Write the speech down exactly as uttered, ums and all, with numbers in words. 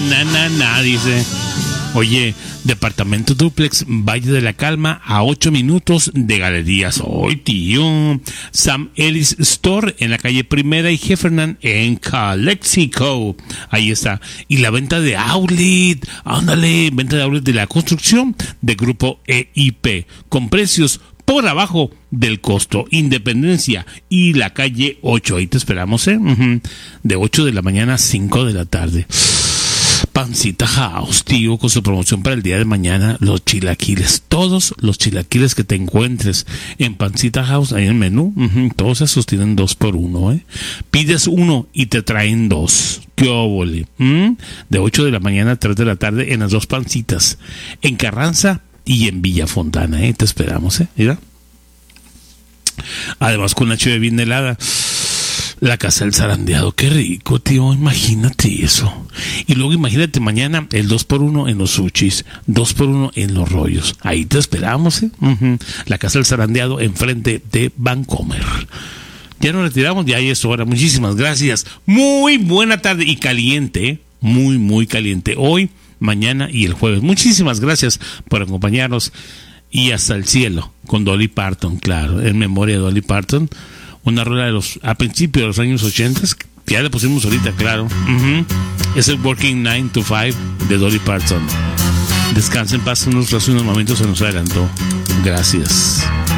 na, na, na, dice. Oye, departamento duplex, Valle de la Calma, a ocho minutos de Galerías. ¡Ay, tío! Sam Ellis Store, en la calle Primera y Heffernan, en Calexico. Ahí está. Y la venta de outlet, ándale, venta de outlet de la construcción de Grupo E I P, con precios por abajo del costo. Independencia y la calle ocho. Ahí te esperamos, ¿eh? Uh-huh. De ocho de la mañana a cinco de la tarde. Pancita House, tío, con su promoción para el día de mañana, los chilaquiles, todos los chilaquiles que te encuentres en Pancita House, ahí en el menú, uh-huh, todos esos tienen dos por uno, ¿eh? Pides uno y te traen dos. ¡Qué óvole! ¿Mm? De ocho de la mañana a tres de la tarde en las dos Pancitas, en Carranza y en Villa Fontana, ¿eh? Te esperamos, ¿eh? Mira. Además, con una cheve bien helada. La casa del zarandeado, qué rico, tío, imagínate eso. Y luego imagínate mañana el dos por uno en los sushis, dos por uno en los rollos. Ahí te esperamos, ¿eh? Uh-huh. La casa del zarandeado enfrente de Vancomer. Ya nos retiramos, ya es hora. Muchísimas gracias. Muy buena tarde y caliente, ¿eh? Muy, muy caliente. Hoy, mañana y el jueves. Muchísimas gracias por acompañarnos. Y hasta el cielo con Dolly Parton, claro, en memoria de Dolly Parton. Una rola de los a principios de los años ochenta, que ya le pusimos ahorita, claro. Uh-huh. Es el Working nine to five de Dolly Parton. Descansen, pasen unos, unos momentos, se nos adelantó. Gracias.